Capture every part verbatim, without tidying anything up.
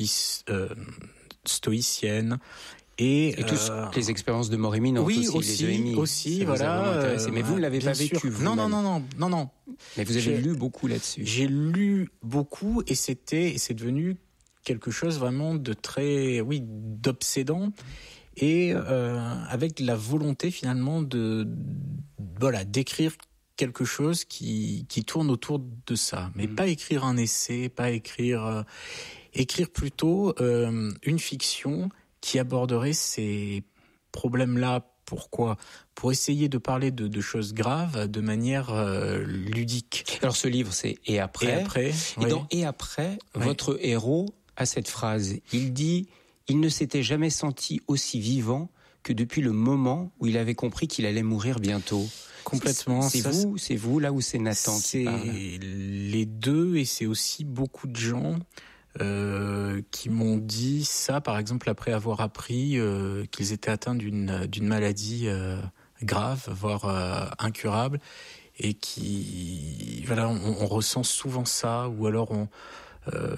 philosophie euh, stoïcienne. Et, et toutes euh, les expériences de mort imminente oui, aussi, aussi, les E M I, aussi, voilà. Euh, mais vous ne l'avez pas sûr. vécu, vous Non, non, non, non, non, non. Mais vous avez j'ai, lu beaucoup là-dessus. J'ai lu beaucoup et c'était, et c'est devenu quelque chose vraiment de très, oui, d'obsédant et euh, avec la volonté finalement de, voilà, d'écrire quelque chose qui qui tourne autour de ça, mais mmh. pas écrire un essai, pas écrire, euh, écrire plutôt euh, une fiction qui aborderait ces problèmes-là. Pourquoi ? Pour essayer de parler de, de choses graves de manière euh, ludique. Alors ce livre, c'est « Et après ». Et après, et oui. dans « Et après oui. », votre héros a cette phrase. Il dit « Il ne s'était jamais senti aussi vivant que depuis le moment où il avait compris qu'il allait mourir bientôt ». Complètement. C'est, c'est vous, c'est vous là où c'est Nathan c'est qui parle. C'est les deux et c'est aussi beaucoup de gens Euh, qui m'ont dit ça, par exemple, après avoir appris euh, qu'ils étaient atteints d'une, d'une maladie euh, grave, voire euh, incurable, et qui, voilà, on, on ressent souvent ça, ou alors on, euh,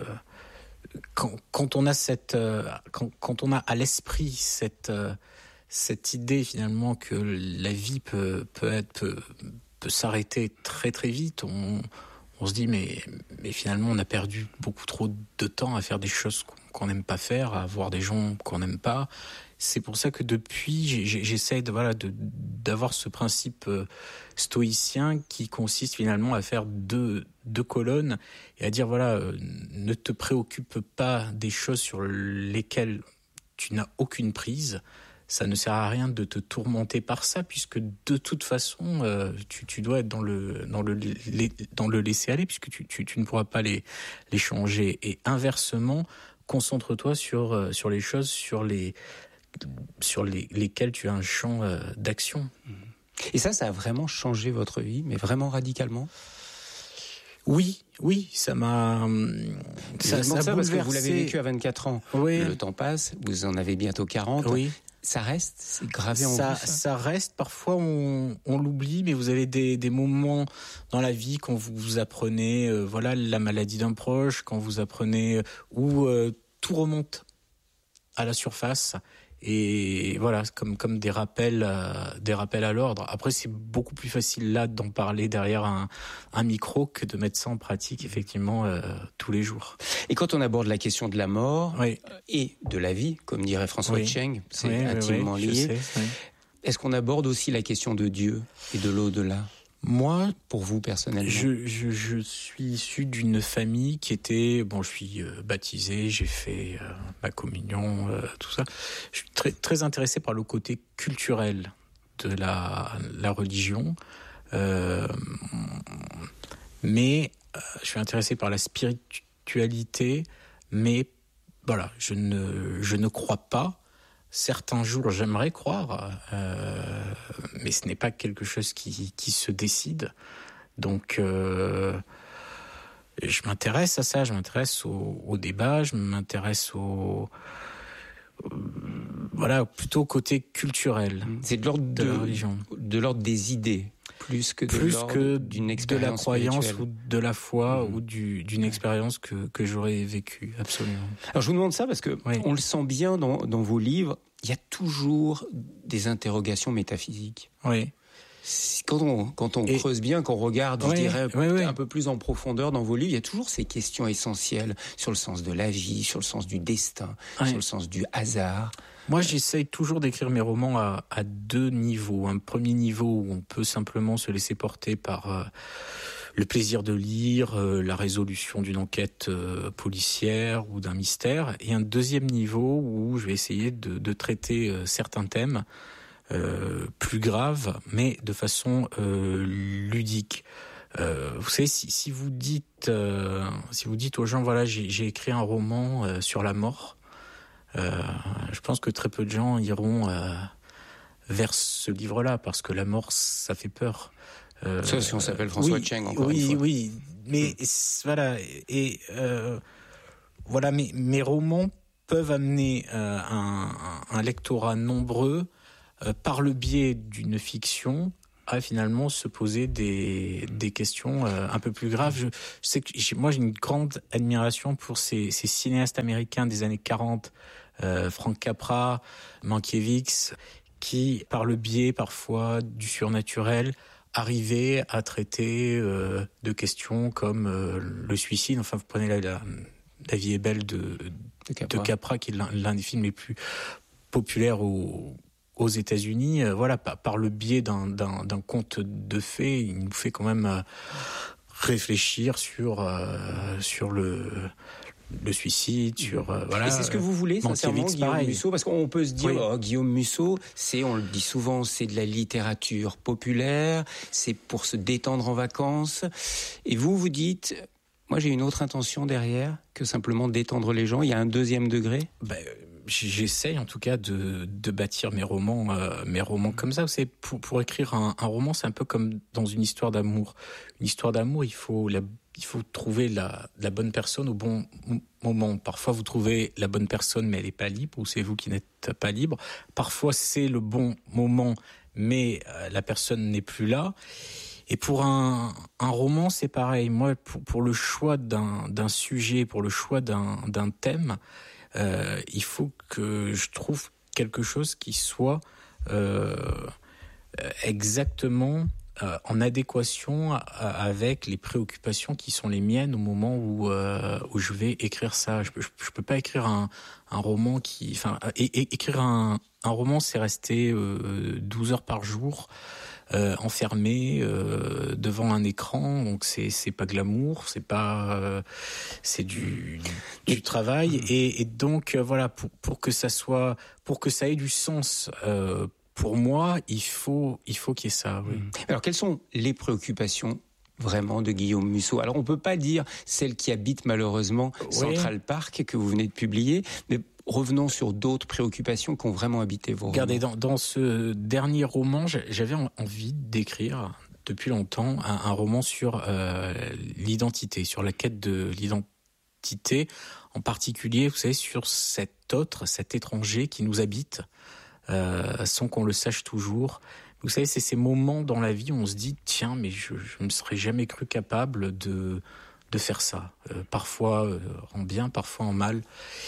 quand, quand on a cette, euh, quand, quand on a à l'esprit cette, euh, cette idée finalement que la vie peut, peut être, peut, peut s'arrêter très très vite, on On se dit mais mais finalement on a perdu beaucoup trop de temps à faire des choses qu'on n'aime pas faire, à voir des gens qu'on n'aime pas. C'est pour ça que depuis j'ai, j'essaie de voilà de d'avoir ce principe stoïcien qui consiste finalement à faire deux deux colonnes et à dire voilà euh, ne te préoccupe pas des choses sur lesquelles tu n'as aucune prise. Ça ne sert à rien de te tourmenter par ça puisque de toute façon euh, tu, tu dois être dans le dans le les, dans le laisser aller puisque tu, tu tu ne pourras pas les les changer et inversement concentre-toi sur euh, sur les choses sur les sur les lesquelles tu as un champ euh, d'action. Et ça ça a vraiment changé votre vie, mais vraiment radicalement. Oui, oui, ça m'a. Ça, ça, ça parce que vous l'avez vécu à vingt-quatre ans. Oui. Le temps passe, vous en avez bientôt quarante. Oui. Ça reste, c'est gravé en ça, vous. Ça, ça reste. Parfois, on, on l'oublie, mais vous avez des, des moments dans la vie quand vous, vous apprenez, euh, voilà, la maladie d'un proche, quand vous apprenez euh, où euh, tout remonte à la surface. Et voilà, comme comme des rappels, euh, des rappels à l'ordre. Après, c'est beaucoup plus facile là d'en parler derrière un, un micro que de mettre ça en pratique effectivement euh, tous les jours. Et quand on aborde la question de la mort oui. et de la vie, comme dirait François oui. Cheng, c'est oui, intimement oui, oui, lié. Je sais, oui. Est-ce qu'on aborde aussi la question de Dieu et de l'au-delà ? Moi, pour vous personnellement, je, je, je suis issu d'une famille qui était, bon, je suis euh, baptisé, j'ai fait euh, ma communion, euh, tout ça. Je suis très, très intéressé par le côté culturel de la, la religion, euh, mais euh, je suis intéressé par la spiritualité, mais voilà, je ne, je ne crois pas. Certains jours, j'aimerais croire, euh, mais ce n'est pas quelque chose qui, qui se décide. Donc, euh, je m'intéresse à ça, je m'intéresse au, au débat, je m'intéresse au... Euh, voilà, plutôt au côté culturel. C'est de l'ordre de, de la religion. De l'ordre des idées, plus que de plus l'ordre que d'une de expérience la croyance spirituelle. ou de la foi mmh. ou du, d'une expérience que, que j'aurais vécue, absolument. Alors je vous demande ça parce que oui. on le sent bien dans, dans vos livres, il y a toujours des interrogations métaphysiques. Oui. Quand on, quand on Et, creuse bien, quand on regarde, oui, je dirais, oui, oui. un peu plus en profondeur dans vos livres, il y a toujours ces questions essentielles sur le sens de la vie, sur le sens du destin, oui. sur le sens du hasard. Moi, j'essaye toujours d'écrire mes romans à, à deux niveaux. Un premier niveau où on peut simplement se laisser porter par euh, le plaisir de lire, euh, la résolution d'une enquête euh, policière ou d'un mystère. Et un deuxième niveau où je vais essayer de, de traiter euh, certains thèmes Euh, plus grave, mais de façon euh, ludique. Euh, vous savez, si, si vous dites, euh, si vous dites aux gens, voilà, j'ai, j'ai écrit un roman euh, sur la mort, euh, je pense que très peu de gens iront euh, vers ce livre-là, parce que la mort, ça fait peur. Euh, ça, si on s'appelle François oui, Cheng, encore oui, une fois. Oui, oui, mais mmh. voilà, et euh, voilà, mes, mes romans peuvent amener euh, un, un lectorat nombreux Euh, par le biais d'une fiction à finalement se poser des, des questions euh, un peu plus graves. Je, je sais que j'ai, moi j'ai une grande admiration pour ces, ces cinéastes américains des années quarante, euh, Frank Capra, Mankiewicz, qui par le biais parfois du surnaturel arrivaient à traiter euh, de questions comme euh, le suicide. Enfin, vous prenez la, la, la vie est belle de, de, Capra. de Capra, qui est l'un, l'un des films les plus populaires au aux États-Unis, euh, voilà, par, par le biais d'un, d'un, d'un conte de fées, il nous fait quand même euh, réfléchir sur euh, sur le le suicide, sur euh, voilà. Et c'est ce que vous voulez, sincèrement, Guillaume pareil. Musso, parce qu'on peut se dire, oui. oh, Guillaume Musso, c'est, on le dit souvent, c'est de la littérature populaire, c'est pour se détendre en vacances. Et vous, vous dites, moi, j'ai une autre intention derrière que simplement détendre les gens. Il y a un deuxième degré. Ben, j'essaye en tout cas de, de bâtir mes romans, euh, mes romans comme ça. Vous savez, pour, pour écrire un, un roman, c'est un peu comme dans une histoire d'amour. Une histoire d'amour, il faut, la, il faut trouver la, la bonne personne au bon moment. Parfois, vous trouvez la bonne personne, mais elle n'est pas libre, ou c'est vous qui n'êtes pas libre. Parfois, c'est le bon moment, mais euh, la personne n'est plus là. Et pour un, un roman, c'est pareil. Moi, pour, pour le choix d'un, d'un sujet, pour le choix d'un, d'un thème, Euh, il faut que je trouve quelque chose qui soit euh, exactement euh, en adéquation avec les préoccupations qui sont les miennes au moment où euh, où je vais écrire ça. Je, je, je peux pas écrire un, un roman qui, enfin, é, é, écrire un, un roman, c'est rester euh, douze heures par jour. Euh, enfermé euh, devant un écran, donc c'est c'est pas glamour, c'est pas euh, c'est du du, du travail et, et donc euh, voilà pour pour que ça soit pour que ça ait du sens euh, pour moi, il faut il faut qu'il y ait ça. Oui. Alors quelles sont les préoccupations vraiment de Guillaume Musso? Alors on peut pas dire celle qui habite malheureusement oui. Central Park que vous venez de publier, mais revenons sur d'autres préoccupations qui ont vraiment habité vos Regardez, romans. Dans, dans ce dernier roman, j'avais envie d'écrire depuis longtemps un, un roman sur euh, l'identité, sur la quête de l'identité, en particulier, vous savez, sur cet autre, cet étranger qui nous habite, euh, sans qu'on le sache toujours. Vous savez, c'est ces moments dans la vie où on se dit, tiens, mais je ne me serais jamais cru capable de... de faire ça, euh, parfois euh, en bien, parfois en mal.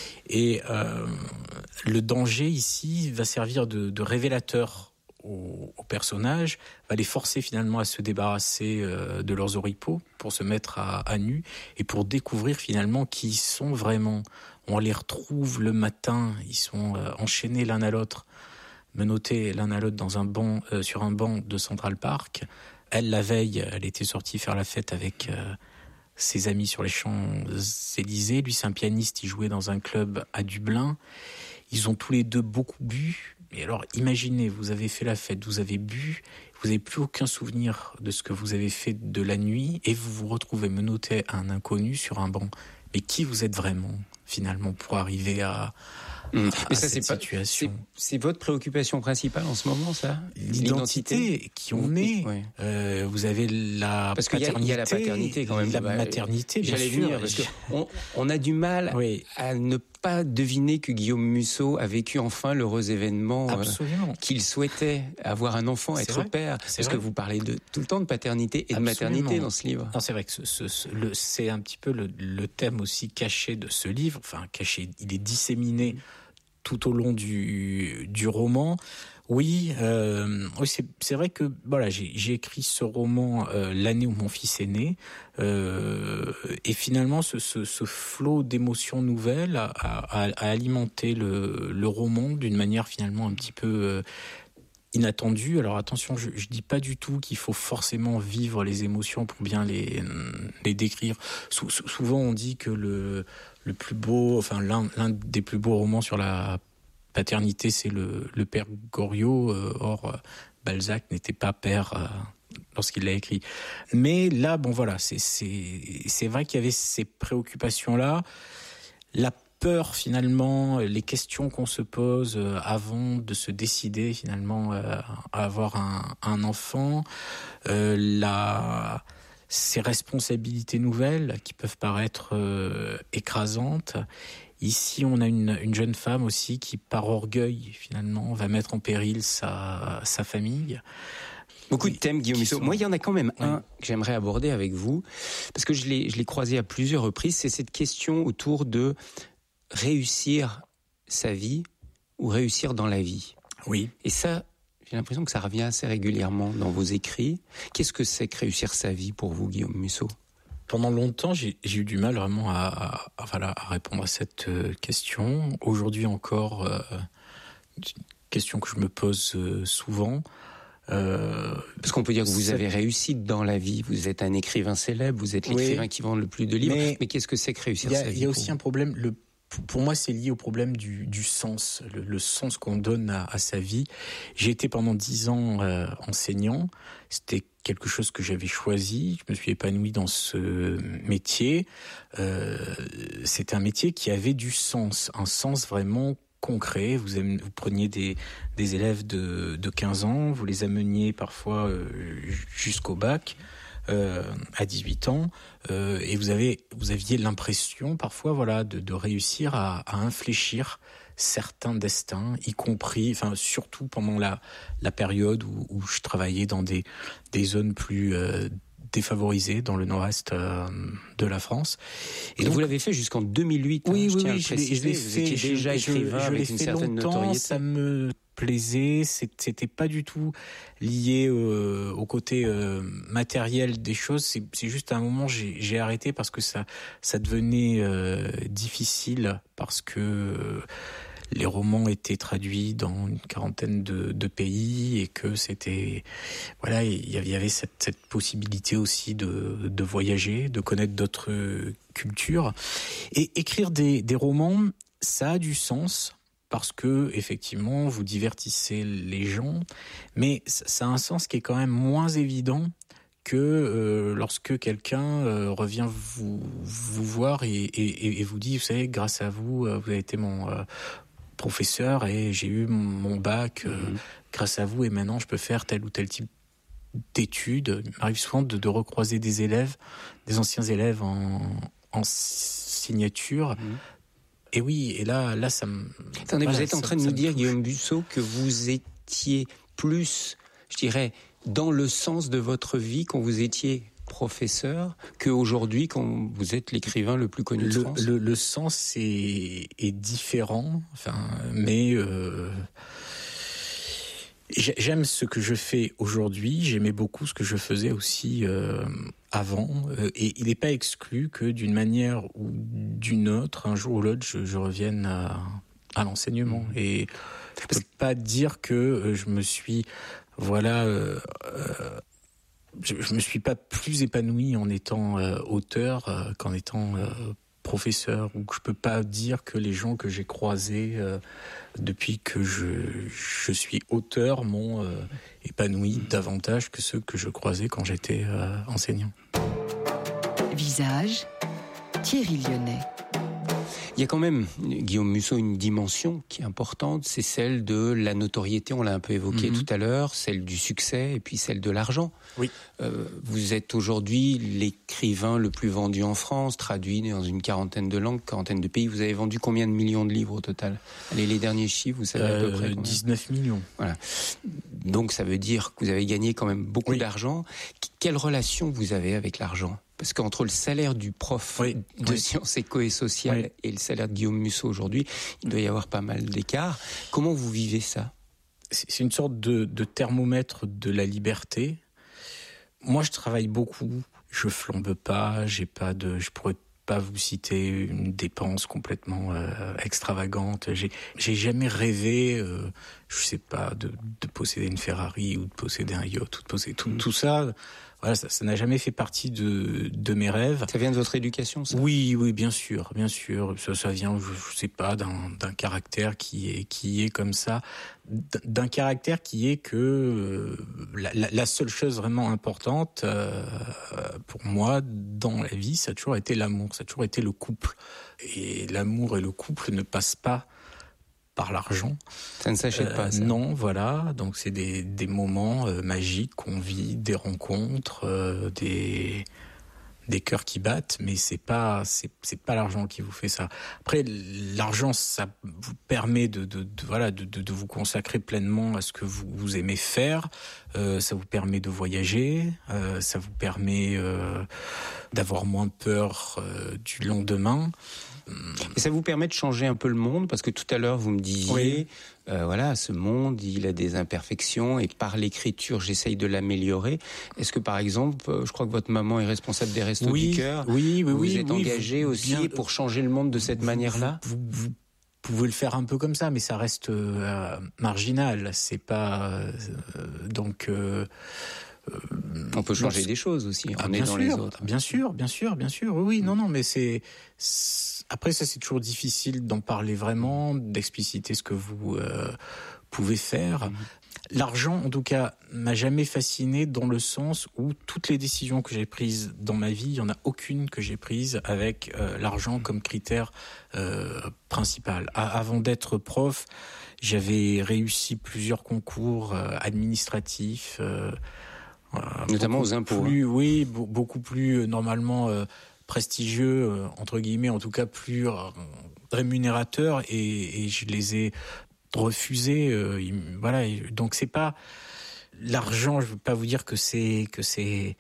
Et euh, le danger ici va servir de, de révélateur aux, aux personnages, va les forcer finalement à se débarrasser euh, de leurs oripeaux pour se mettre à, à nu et pour découvrir finalement qui ils sont vraiment. On les retrouve le matin, ils sont euh, enchaînés l'un à l'autre, menottés l'un à l'autre dans un banc, euh, sur un banc de Central Park. Elle, la veille, elle était sortie faire la fête avec... Euh, ses amis sur les Champs-Élysées. Lui, c'est un pianiste, il jouait dans un club à Dublin. Ils ont tous les deux beaucoup bu. Et alors, imaginez, vous avez fait la fête, vous avez bu, vous n'avez plus aucun souvenir de ce que vous avez fait de la nuit et vous vous retrouvez menotté à un inconnu sur un banc. Mais qui vous êtes vraiment, finalement, pour arriver à... Mmh. À, Mais ça, à c'est pas, situation. C'est, c'est votre préoccupation principale en ce moment, ça? L'identité, L'identité. Qui on est. Oui. Euh, vous avez la parce paternité. Parce qu'il y a la paternité quand même. La bah, maternité, bien J'allais sûr. Venir, parce qu'on on a du mal oui. à ne pas deviner que Guillaume Musso a vécu enfin l'heureux événement euh, qu'il souhaitait, avoir un enfant, c'est être vrai. père. C'est parce vrai. que vous parlez de, tout le temps de paternité et Absolument. de maternité dans ce livre. Non, c'est vrai que ce, ce, ce, le, c'est un petit peu le, le thème aussi caché de ce livre. Enfin, caché, il est disséminé mmh. tout au long du, du roman. Oui, euh, oui c'est, c'est vrai que voilà, j'ai, j'ai écrit ce roman euh, l'année où mon fils est né, euh, et finalement ce, ce, ce flot d'émotions nouvelles a, a, a alimenté le, le roman d'une manière finalement un petit peu euh, inattendue. Alors attention, je, je dis pas du tout qu'il faut forcément vivre les émotions pour bien les, les décrire. Sou, souvent on dit que le le plus beau, enfin l'un, l'un des plus beaux romans sur la paternité, c'est le, le père Goriot. Euh, or, euh, Balzac n'était pas père euh, lorsqu'il l'a écrit. Mais là, bon voilà, c'est, c'est, c'est vrai qu'il y avait ces préoccupations-là. La peur, finalement, les questions qu'on se pose euh, avant de se décider, finalement, euh, à avoir un, un enfant. Euh, la... ces responsabilités nouvelles qui peuvent paraître euh, écrasantes. Ici, on a une, une jeune femme aussi qui, par orgueil, finalement, va mettre en péril sa, sa famille. Beaucoup de thèmes, Guillaume Musso. Sont... Moi, il y en a quand même oui. un que j'aimerais aborder avec vous, parce que je l'ai, je l'ai croisé à plusieurs reprises, c'est cette question autour de réussir sa vie ou réussir dans la vie. Oui. Et ça, j'ai l'impression que ça revient assez régulièrement dans vos écrits. Qu'est-ce que c'est que réussir sa vie pour vous, Guillaume Musso ? Pendant longtemps, j'ai, j'ai eu du mal vraiment à, à, à, voilà, à répondre à cette euh, question. Aujourd'hui encore, euh, une question que je me pose euh, souvent. Euh, Parce qu'on peut dire que vous avez réussi dans la vie. Vous êtes un écrivain célèbre, vous êtes l'écrivain oui, qui vend le plus de livres. Mais, mais qu'est-ce que c'est que réussir a, sa vie ? Il y a aussi un problème. Le, pour moi, c'est lié au problème du, du sens, le, le sens qu'on donne à, à sa vie. J'ai été pendant dix ans euh, enseignant. C'était quelque chose que j'avais choisi. Je me suis épanoui dans ce métier. Euh, c'était un métier qui avait du sens, un sens vraiment concret. Vous, aimez, vous preniez des, des élèves de, de quinze ans, vous les ameniez parfois euh, jusqu'au bac, euh, à dix-huit ans, euh, et vous, avez, vous aviez l'impression parfois voilà, de, de réussir à, à infléchir certains destins, y compris, enfin surtout pendant la, la période où, où je travaillais dans des, des zones plus euh, défavorisées dans le nord-est euh, de la France. Et, et donc, vous l'avez fait jusqu'en deux mille huit. Oui, hein, oui, je oui, je l'ai, je l'ai fait. Vous étiez déjà je, écrivain je, je avec l'ai une fait certaine longtemps, notoriété. Ça me plaisait, c'était pas du tout lié euh, au côté euh, matériel des choses. C'est, c'est juste à un moment j'ai, j'ai arrêté parce que ça, ça devenait euh, difficile parce que euh, les romans étaient traduits dans une quarantaine de, de pays et que c'était voilà, il y avait cette, cette possibilité aussi de, de voyager, de connaître d'autres cultures et écrire des, des romans, ça a du sens. Parce que, effectivement, vous divertissez les gens, mais ça a un sens qui est quand même moins évident que euh, lorsque quelqu'un euh, revient vous, vous voir et, et, et vous dit, vous savez, grâce à vous, vous avez été mon euh, professeur et j'ai eu mon bac euh, mmh. grâce à vous et maintenant je peux faire tel ou tel type d'études. Il m'arrive souvent de, de recroiser des élèves, des anciens élèves en, en signature. Mmh. Et oui, et là, là, ça me... Attendez, voilà, vous êtes en train de nous dire, Guillaume Musso, que vous étiez plus, je dirais, dans le sens de votre vie quand vous étiez professeur, qu'aujourd'hui quand vous êtes l'écrivain le plus connu de le, France. Le, le sens est, est différent, enfin, mais euh, j'aime ce que je fais aujourd'hui. J'aimais beaucoup ce que je faisais aussi euh, avant, et il n'est pas exclu que d'une manière ou d'une autre, un jour ou l'autre, je, je revienne à, à l'enseignement. Mmh. Et je peux pas dire que je me suis, voilà, euh, euh, je, je me suis pas plus épanoui en étant euh, auteur euh, qu'en étant euh, professeur, ou que je peux pas dire que les gens que j'ai croisés euh, depuis que je, je suis auteur m'ont euh, épanoui davantage que ceux que je croisais quand j'étais euh, enseignant. Visage, Thierry Lyonnais. Il y a quand même, Guillaume Musso, une dimension qui est importante, c'est celle de la notoriété, on l'a un peu évoqué mm-hmm. tout à l'heure, celle du succès et puis celle de l'argent. Oui. Euh, vous êtes aujourd'hui l'écrivain le plus vendu en France, traduit dans une quarantaine de langues, quarantaine de pays. Vous avez vendu combien de millions de livres au total ? Allez, les derniers chiffres, vous savez euh, à peu près combien ? dix-neuf millions. Voilà. Donc ça veut dire que vous avez gagné quand même beaucoup oui. d'argent. Quelle relation vous avez avec l'argent ? Parce qu'entre le salaire du prof oui, de oui. sciences éco et sociales oui. et le salaire de Guillaume Musso aujourd'hui, il doit y avoir pas mal d'écart. Comment vous vivez ça ? C'est une sorte de, de thermomètre de la liberté. Moi, je travaille beaucoup, je flambe pas, j'ai pas de, je pourrais pas vous citer une dépense complètement euh, extravagante. J'ai, j'ai jamais rêvé, euh, je sais pas, de, de posséder une Ferrari ou de posséder un yacht ou de posséder tout, mmh. tout ça. Voilà, ça, ça n'a jamais fait partie de, de mes rêves. Ça vient de votre éducation, ça ? Oui, oui, bien sûr, bien sûr. Ça, ça vient, je, je sais pas, d'un, d'un caractère qui est, qui est comme ça, d'un caractère qui est que euh, la, la, la seule chose vraiment importante euh, pour moi dans la vie, ça a toujours été l'amour, ça a toujours été le couple. Et l'amour et le couple ne passent pas par l'argent. Ça ne s'achète euh, pas, ça. Non, voilà. Donc, c'est des, des moments euh, magiques qu'on vit, des rencontres, euh, des, des cœurs qui battent, mais c'est pas c'est c'est pas l'argent qui vous fait ça. Après, l'argent, ça vous permet de de, de voilà de, de de vous consacrer pleinement à ce que vous vous aimez faire. Euh, ça vous permet de voyager, euh, ça vous permet euh, d'avoir moins peur euh, du lendemain. Et ça vous permet de changer un peu le monde, parce que tout à l'heure vous me disiez, oui. euh, voilà, ce monde, il a des imperfections, et par l'écriture, j'essaye de l'améliorer. Est-ce que par exemple, je crois que votre maman est responsable des Restos oui, du Cœur, oui, oui, vous oui, êtes oui, engagé vous, aussi bien, pour changer le monde de cette vous, manière-là? vous, vous, vous pouvez le faire un peu comme ça, mais ça reste euh, marginal. C'est pas euh, donc. Euh, On peut changer non, des choses aussi, on ah, est dans sûr, les autres. Bien sûr, bien sûr, bien sûr. Oui, oui, non, non, mais c'est, c'est... après ça, c'est toujours difficile d'en parler vraiment, d'expliciter ce que vous euh, pouvez faire. Mmh. L'argent, en tout cas, m'a jamais fasciné dans le sens où toutes les décisions que j'ai prises dans ma vie, il y en a aucune que j'ai prise avec euh, l'argent comme critère euh, principal. À, avant d'être prof, j'avais réussi plusieurs concours euh, administratifs. Euh, Euh, Notamment aux impôts. Plus, hein. Oui, beaucoup plus euh, normalement euh, prestigieux, euh, entre guillemets, en tout cas plus euh, rémunérateurs, et, et je les ai refusés. Euh, il, voilà, donc c'est pas l'argent. Je veux pas vous dire que c'est que c'est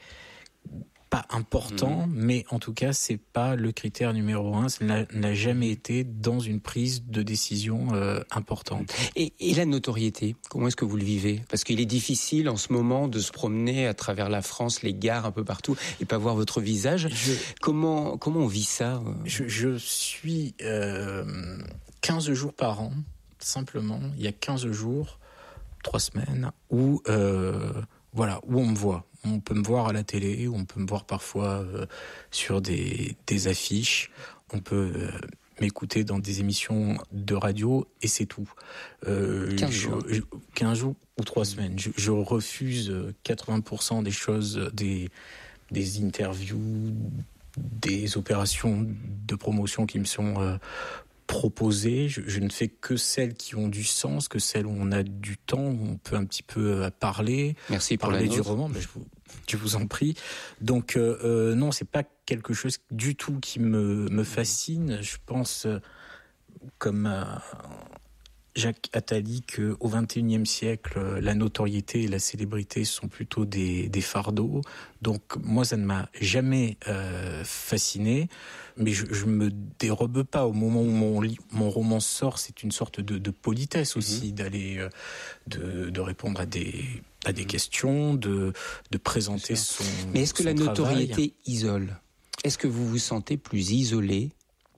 pas important, mmh. mais en tout cas c'est pas le critère numéro un. Ça n'a, n'a jamais été dans une prise de décision euh, importante. Et, et la notoriété, comment est-ce que vous le vivez? Parce qu'il est difficile en ce moment de se promener à travers la France, les gares un peu partout, et pas voir votre visage. Je, comment comment on vit ça? Je, je suis euh, quinze jours par an, simplement. Il y a quinze jours, trois semaines où euh, voilà où on me voit. On peut me voir à la télé, on peut me voir parfois euh, sur des, des affiches, on peut euh, m'écouter dans des émissions de radio, et c'est tout. Euh, quinze jours. Je, quinze jours ou trois semaines. Je, je refuse quatre-vingts pour cent des choses, des, des interviews, des opérations de promotion qui me sont euh, proposées. Je, je ne fais que celles qui ont du sens, que celles où on a du temps, où on peut un petit peu parler. Merci pour parler la du roman. Ben je vous, je vous en prie. Donc euh, euh, non, c'est pas quelque chose du tout qui me me fascine. Je pense, euh, comme euh, Jacques Attali, qu'au vingt et unième siècle, la notoriété et la célébrité sont plutôt des, des fardeaux. Donc moi, ça ne m'a jamais euh, fasciné, mais je, je me dérobe pas. Au moment où mon, mon roman sort, c'est une sorte de, de politesse aussi, mmh. d'aller, euh, de, de répondre à des, à des questions, de, de présenter son Mais est-ce que son la notoriété travail. isole? Est-ce que vous vous sentez plus isolé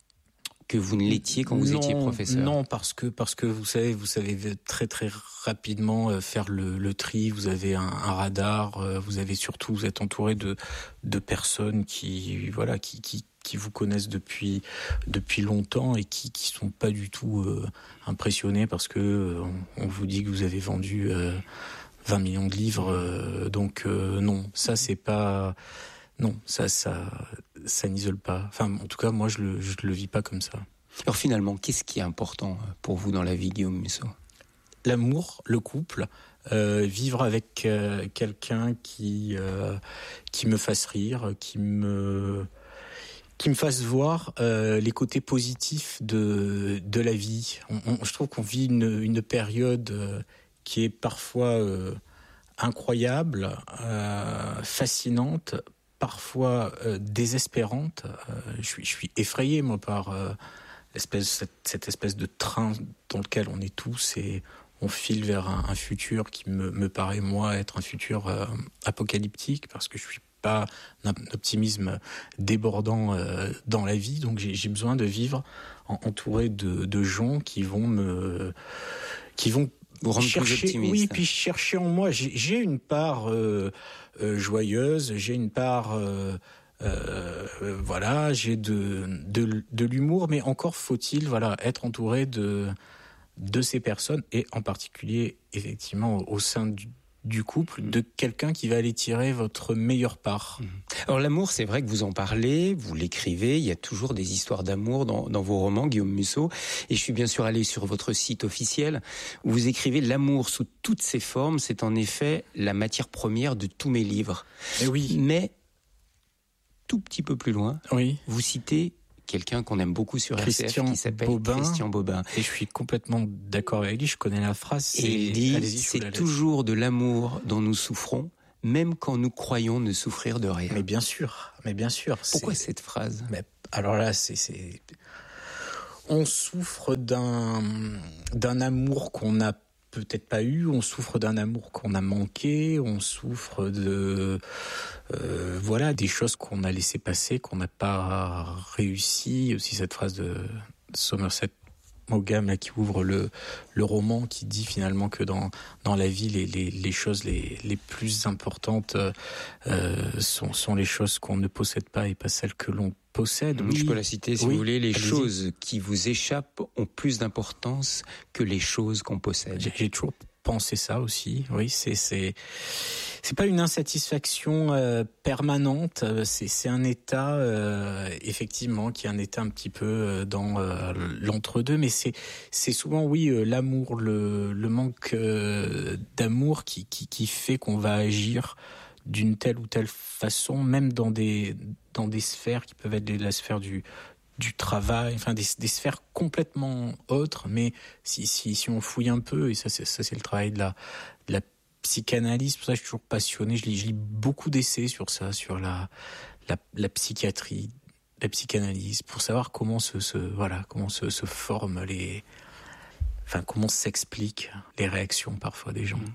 que vous ne l'étiez quand vous non, étiez professeur? Non, parce que parce que vous savez, vous savez très très rapidement faire le, le tri. Vous avez un, un radar. Vous avez surtout, vous êtes entouré de de personnes qui voilà qui qui qui vous connaissent depuis depuis longtemps et qui qui sont pas du tout euh, impressionnés parce que euh, on, on vous dit que vous avez vendu euh, vingt millions de livres. Euh, donc euh, non, ça c'est pas. Non, ça, ça, ça n'isole pas. Enfin, en tout cas, moi, je le, je le vis pas comme ça. Alors finalement, qu'est-ce qui est important pour vous dans la vie, Guillaume Musso? L'amour, le couple, euh, vivre avec euh, quelqu'un qui, euh, qui me fasse rire, qui me, qui me fasse voir euh, les côtés positifs de, de la vie. On, on, je trouve qu'on vit une, une période euh, qui est parfois euh, incroyable, euh, fascinante, parfois euh, désespérante. Euh, je suis, je suis effrayé, moi, par euh, l'espèce, cette, cette espèce de train dans lequel on est tous et on file vers un, un futur qui me, me paraît, moi, être un futur euh, apocalyptique, parce que je suis pas un optimisme débordant euh, dans la vie. Donc j'ai, j'ai besoin de vivre en, entouré de, de gens qui vont me... qui vont vous rendre chercher, plus optimiste. Oui, puis chercher en moi. J'ai, j'ai une part euh, euh, joyeuse, j'ai une part, euh, euh, voilà, j'ai de, de de l'humour, mais encore faut-il, voilà, être entouré de de ces personnes et en particulier, effectivement, au, au sein du du couple, de quelqu'un qui va aller tirer votre meilleure part. Alors l'amour, c'est vrai que vous en parlez, vous l'écrivez, il y a toujours des histoires d'amour dans, dans vos romans, Guillaume Musso, et je suis bien sûr allé sur votre site officiel où vous écrivez « L'amour sous toutes ses formes, c'est en effet la matière première de tous mes livres ». Et oui. Mais tout petit peu plus loin, oui. vous citez quelqu'un qu'on aime beaucoup sur Christian R C F qui s'appelle Bobin, Christian Bobin. Et je suis complètement d'accord avec lui, je connais la phrase. Et il dit, c'est toujours de l'amour dont nous souffrons, même quand nous croyons ne souffrir de rien. Mais bien sûr, mais bien sûr. Pourquoi c'est... cette phrase ? Mais alors là, c'est, c'est... on souffre d'un, d'un amour qu'on n'a peut-être pas eu, on souffre d'un amour qu'on a manqué, on souffre de euh, voilà des choses qu'on a laissé passer, qu'on n'a pas réussi. Aussi cette phrase de Somerset Maugham là, qui ouvre le le roman, qui dit finalement que dans dans la vie les les, les choses les les plus importantes euh, sont sont les choses qu'on ne possède pas et pas celles que l'on possède. Oui, je peux la citer si oui, vous voulez. Les allez-y. choses qui vous échappent ont plus d'importance que les choses qu'on possède. J'ai, j'ai toujours pensé ça aussi. Oui, c'est c'est c'est pas une insatisfaction euh, permanente. C'est c'est un état euh, effectivement qui est un état un petit peu euh, dans euh, l'entre-deux. Mais c'est c'est souvent oui euh, l'amour, le le manque euh, d'amour qui qui qui fait qu'on va agir d'une telle ou telle façon, même dans des dans des sphères qui peuvent être la sphère du du travail, enfin des, des sphères complètement autres. Mais si si si on fouille un peu, et ça c'est ça c'est le travail de la de la psychanalyse. Pour ça je suis toujours passionné. Je lis je lis beaucoup d'essais sur ça, sur la la, la psychiatrie, la psychanalyse, pour savoir comment se, se voilà comment se, se forment les, enfin comment s'expliquent les réactions parfois des gens.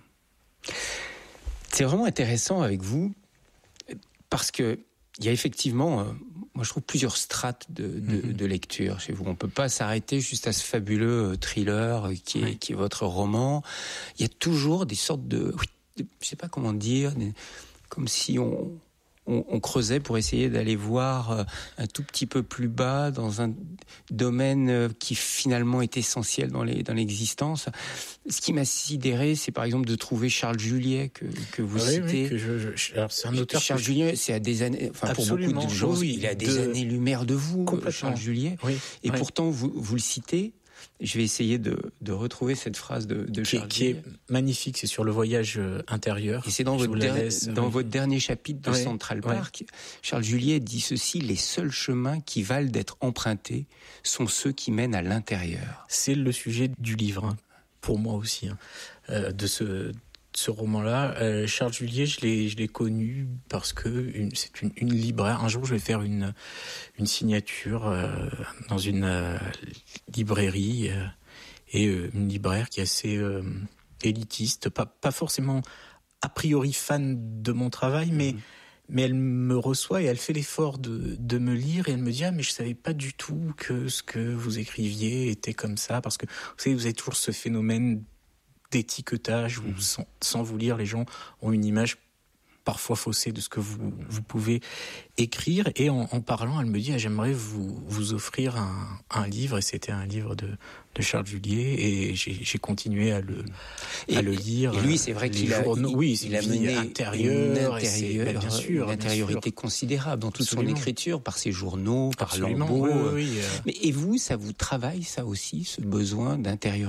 C'est vraiment intéressant avec vous parce que il y a effectivement, euh, moi je trouve plusieurs strates de, de, mm-hmm. de lecture chez vous. On peut pas s'arrêter juste à ce fabuleux thriller qui est, oui. qui est votre roman. Il y a toujours des sortes de, de je sais pas comment dire, des, comme si on On, on creusait pour essayer d'aller voir un tout petit peu plus bas dans un domaine qui finalement est essentiel dans, les, dans l'existence. Ce qui m'a sidéré, c'est par exemple de trouver Charles Juliet que, que vous oui, citez. Oui, que je, je, alors c'est un auteur. Charles que Juliet, c'est à des années, enfin pour beaucoup de gens, oui, il a des de... années-lumière de vous, Charles Juliet. Oui, Et oui. pourtant, vous, vous le citez. Je vais essayer de, de retrouver cette phrase de, de qui, Charles qui est magnifique, c'est sur le voyage intérieur. Et c'est dans, votre, der- laisse, dans oui. votre dernier chapitre de oui, Central Park. Oui. Charles Juliet dit ceci: les seuls chemins qui valent d'être empruntés sont ceux qui mènent à l'intérieur. C'est le sujet du livre, hein, pour moi aussi, hein, euh, de ce... ce roman-là. Euh, Charles Juliet, je l'ai, je l'ai connu parce que une, c'est une, une libraire. Un jour, je vais faire une, une signature euh, dans une euh, librairie euh, et euh, une libraire qui est assez euh, élitiste, pas, pas forcément a priori fan de mon travail, mais, mmh. mais elle me reçoit et elle fait l'effort de, de me lire et elle me dit « Ah, mais je savais pas du tout que ce que vous écriviez était comme ça. » Parce que vous savez, vous avez toujours ce phénomène d'étiquetage où, sans, sans vous lire, les gens ont une image parfois faussée de ce que vous, vous pouvez écrire. Et en, en parlant, elle me dit ah, « J'aimerais vous, vous offrir un, un livre. » Et c'était un livre de, de Charles Juliet. Et j'ai, j'ai continué à le, et, à le lire. Et lui, c'est vrai qu'il a, journaux, il, oui, il a mené intérieur, une, intérieur, ben, bien sûr, une intériorité bien sûr. considérable dans toute Absolument. son écriture, par ses journaux, par Absolument, Lambeau. oui, oui, oui. Mais, et vous, ça vous travaille, ça aussi, ce besoin d'intériorité ?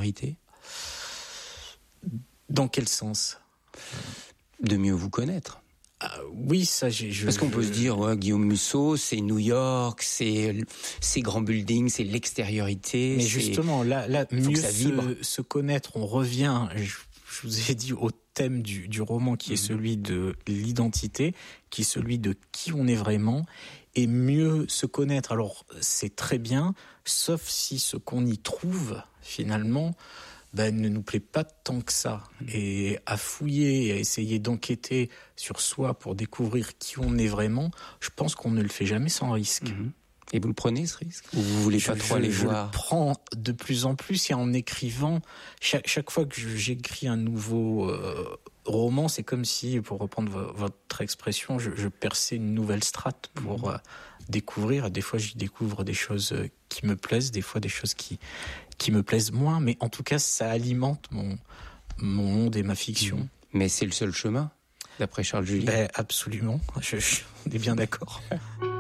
Dans quel sens ? De mieux vous connaître. Ah, oui, ça, j'ai... Je, Parce qu'on je... peut se dire, ouais, Guillaume Musso, c'est New York, c'est ces grands buildings, c'est l'extériorité. Mais c'est... justement, là, là mieux se, se connaître, on revient, je, je vous ai dit, au thème du, du roman qui mmh. est celui de l'identité, qui est celui de qui on est vraiment, et mieux se connaître. Alors, c'est très bien, sauf si ce qu'on y trouve, finalement... Ben, ne nous plaît pas tant que ça. Et à fouiller, à essayer d'enquêter sur soi pour découvrir qui on est vraiment, je pense qu'on ne le fait jamais sans risque. Mmh. Et vous le prenez, ce risque ? Ou vous voulez pas je, trop aller je voir ? Je le prends de plus en plus, et en écrivant, chaque, chaque fois que j'écris un nouveau euh, roman, c'est comme si, pour reprendre v- votre expression, je, je perçais une nouvelle strate pour... Mmh. Euh, découvrir. Des fois, j'y découvre des choses qui me plaisent, des fois des choses qui qui me plaisent moins, mais en tout cas, ça alimente mon mon monde et ma fiction. Mais c'est le seul chemin, d'après Charles Juliet. Ben, absolument. Je, je, on est bien d'accord.